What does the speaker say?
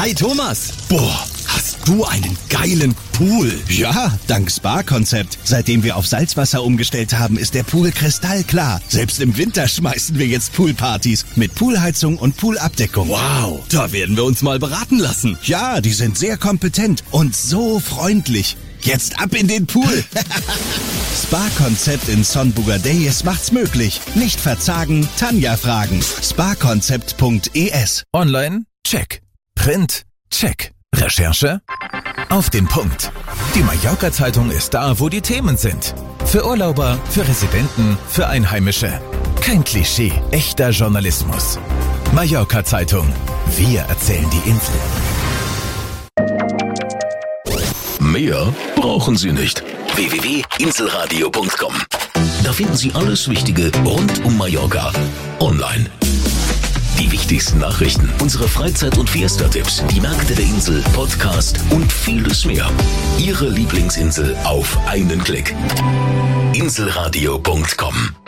Hi Thomas. Boah, hast du einen geilen Pool. Ja, dank Spa-Konzept. Seitdem wir auf Salzwasser umgestellt haben, ist der Pool kristallklar. Selbst im Winter schmeißen wir jetzt Poolpartys mit Poolheizung und Poolabdeckung. Wow, da werden wir uns mal beraten lassen. Ja, die sind sehr kompetent und so freundlich. Jetzt ab in den Pool. Spa-Konzept in Son Bugadeyes macht's möglich. Nicht verzagen, Tanja fragen. Spakonzept.es. Online? Check. Print? Check. Recherche? Auf den Punkt. Die Mallorca-Zeitung ist da, wo die Themen sind. Für Urlauber, für Residenten, für Einheimische. Kein Klischee, echter Journalismus. Mallorca-Zeitung. Wir erzählen die Insel. Mehr brauchen Sie nicht. www.inselradio.com. Da finden Sie alles Wichtige rund um Mallorca. Online. Die wichtigsten Nachrichten, unsere Freizeit- und Fiesta-Tipps, die Märkte der Insel, Podcast und vieles mehr. Ihre Lieblingsinsel auf einen Klick. Inselradio.com